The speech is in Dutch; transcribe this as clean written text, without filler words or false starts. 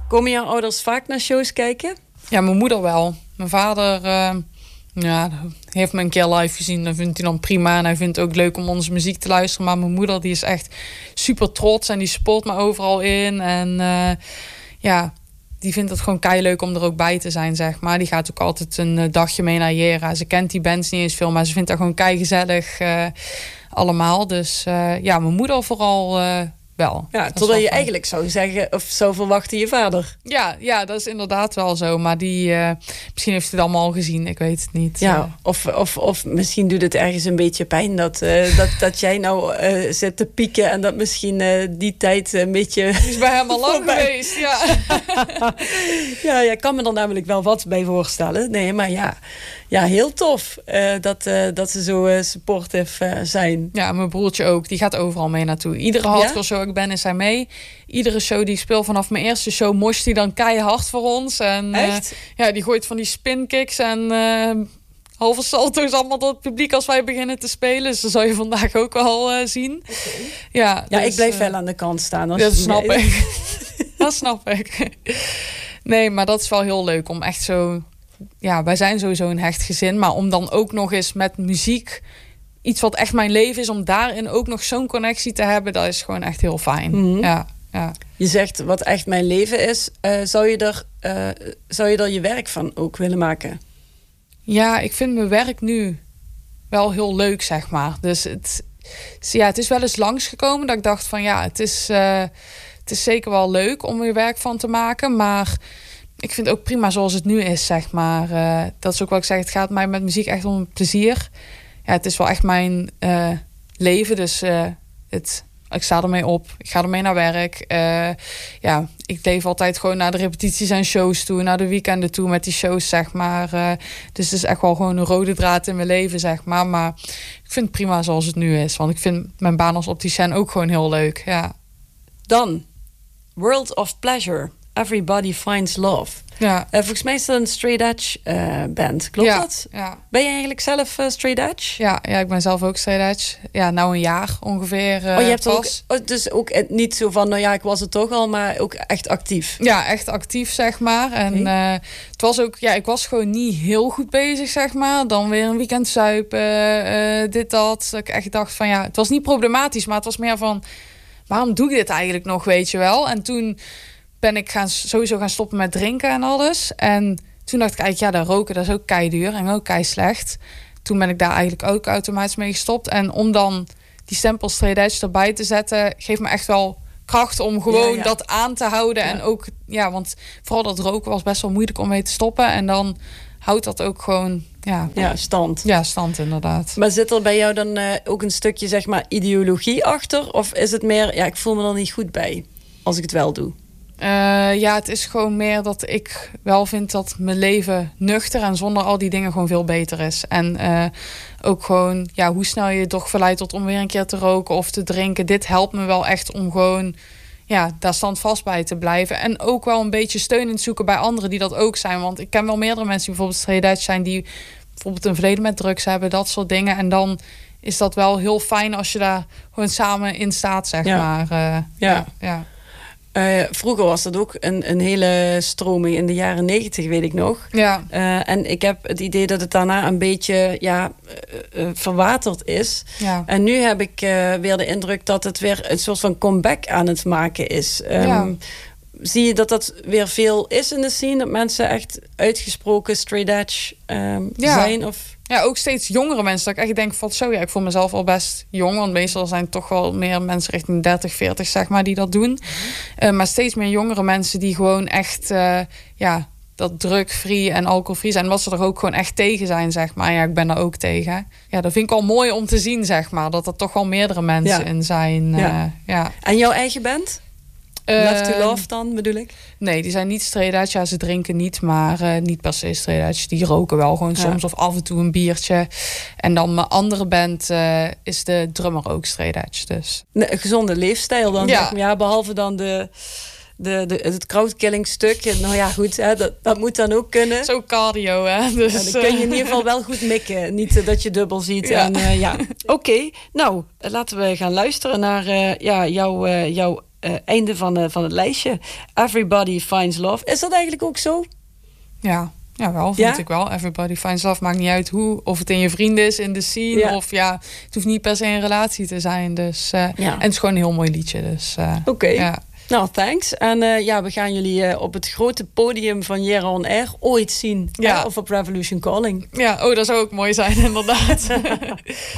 Komen jouw ouders vaak naar shows kijken? Ja, mijn moeder wel. Mijn vader heeft me een keer live gezien. Dat vindt hij dan prima. En hij vindt het ook leuk om onze muziek te luisteren. Maar mijn moeder die is echt super trots. En die support me overal in. En die vindt het gewoon keileuk om er ook bij te zijn, zeg maar. Die gaat ook altijd een dagje mee naar Jera. Ze kent die bands niet eens veel. Maar ze vindt dat gewoon keigezellig allemaal. Dus mijn moeder vooral wel. Ja, totdat je eigenlijk zou zeggen of zou verwachten je vader. Ja, dat is inderdaad wel zo. Maar die, misschien heeft hij het allemaal al gezien. Ik weet het niet. Ja, of misschien doet het ergens een beetje pijn dat jij nou zit te pieken en dat misschien die tijd een beetje... is bij hem al lang geweest, ja. Ja, ik kan me er namelijk wel wat bij voorstellen. Nee, maar ja, heel tof dat ze zo supportive zijn. Ja, mijn broertje ook. Die gaat overal mee naartoe. Iedere hardcore show ik ben, is hij mee. Iedere show die ik speel, vanaf mijn eerste show mosht hij dan keihard voor ons. En, echt? Die gooit van die spinkicks en halve salto's allemaal door het publiek als wij beginnen te spelen. Dus dat zal je vandaag ook wel zien. Okay. Ja, ik blijf wel aan de kant staan. Dat snap ik. Dat snap ik. Nee, maar dat is wel heel leuk om echt zo... Ja, wij zijn sowieso een hecht gezin. Maar om dan ook nog eens met muziek... iets wat echt mijn leven is... om daarin ook nog zo'n connectie te hebben... dat is gewoon echt heel fijn. Mm-hmm. Ja. Je zegt wat echt mijn leven is. Zou je er je werk van ook willen maken? Ja, ik vind mijn werk nu wel heel leuk, zeg maar. Dus het is wel eens langsgekomen... dat ik dacht van het is zeker wel leuk... om er werk van te maken. Maar... ik vind het ook prima zoals het nu is, zeg maar. Dat is ook wat ik zeg, het gaat mij met muziek echt om plezier. Ja, het is wel echt mijn leven, dus ik sta ermee op. Ik ga ermee naar werk. Ik leef altijd gewoon naar de repetities en shows toe, naar de weekenden toe met die shows, zeg maar. Dus het is echt wel gewoon een rode draad in mijn leven, zeg maar. Maar ik vind het prima zoals het nu is, want ik vind mijn baan als opticien ook gewoon heel leuk, ja. Dan, World of Pleasure. Everybody Finds Love. Ja. Volgens mij is dat een straight edge band. Klopt dat? Ja. Ben je eigenlijk zelf straight edge? Ja, ik ben zelf ook straight edge. Ja, nou een jaar ongeveer. Je hebt pas. Dus ook niet zo van, ik was het toch al, maar ook echt actief. Ja, echt actief, zeg maar. En het was ook, ik was gewoon niet heel goed bezig, zeg maar. Dan weer een weekend zuipen, dit, dat. Dat ik echt dacht van, het was niet problematisch, maar het was meer van, waarom doe ik dit eigenlijk nog, weet je wel? En toen ben ik sowieso gaan stoppen met drinken en alles. En toen dacht ik eigenlijk, dat roken, dat is ook keiduur en ook kei slecht. Toen ben ik daar eigenlijk ook automatisch mee gestopt. En om dan die stempel straight edge erbij te zetten, geeft me echt wel kracht om gewoon dat aan te houden. Ja. En ook, want vooral dat roken was best wel moeilijk om mee te stoppen. En dan houdt dat ook gewoon, stand. Ja, stand inderdaad. Maar zit er bij jou dan ook een stukje, zeg maar, ideologie achter? Of is het meer, ik voel me er niet goed bij als ik het wel doe? Het is gewoon meer dat ik wel vind dat mijn leven nuchter en zonder al die dingen gewoon veel beter is. En ook gewoon, hoe snel je je toch verleidt tot om weer een keer te roken of te drinken. Dit helpt me wel echt om gewoon, daar standvast bij te blijven. En ook wel een beetje steun in te zoeken bij anderen die dat ook zijn. Want ik ken wel meerdere mensen die bijvoorbeeld straight edge zijn, die bijvoorbeeld een verleden met drugs hebben, dat soort dingen. En dan is dat wel heel fijn als je daar gewoon samen in staat, zeg maar. Vroeger was dat ook een hele stroming in de jaren 90, weet ik nog. Ja. En ik heb het idee dat het daarna een beetje verwaterd is. Ja. En nu heb ik weer de indruk dat het weer een soort van comeback aan het maken is. Zie je dat weer veel is in de scene? Dat mensen echt uitgesproken straight edge zijn? Of... Ja, ook steeds jongere mensen. Dat ik echt denk van ik voel mezelf al best jong. Want meestal zijn toch wel meer mensen richting 30, 40, zeg maar, die dat doen. Maar steeds meer jongere mensen die gewoon echt dat drug-free en alcohol-free zijn. Wat ze er ook gewoon echt tegen zijn, zeg maar. Ja, ik ben daar ook tegen. Ja, dat vind ik al mooi om te zien, zeg maar. Dat er toch wel meerdere mensen in zijn. En jouw eigen band? Love to Love dan, bedoel ik? Nee, die zijn niet straight edge. Ja, ze drinken niet, maar niet per se straight edge. Die roken wel gewoon soms of af en toe een biertje. En dan mijn andere band is de drummer ook straight edge. Dus. Een gezonde leefstijl dan, zeg maar. Ja, behalve dan het crowdkilling stuk. Nou ja, goed, hè, dat moet dan ook kunnen. Zo cardio, hè. Dus, dan kun je in ieder geval wel goed mikken. Niet dat je dubbel ziet. Ja. Oké, nou, laten we gaan luisteren naar jouw einde van het lijstje. Everybody finds love. Is dat eigenlijk ook zo? Ja, wel, vind ik wel. Everybody finds love. Maakt niet uit hoe. Of het in je vrienden is, in de scene. Ja. Of het hoeft niet per se een relatie te zijn. Dus, en het is gewoon een heel mooi liedje. Dus, Oké. Ja. Nou, thanks. En we gaan jullie op het grote podium van Jera On Air ooit zien. Of op Revolution Calling. Ja, dat zou ook mooi zijn, inderdaad.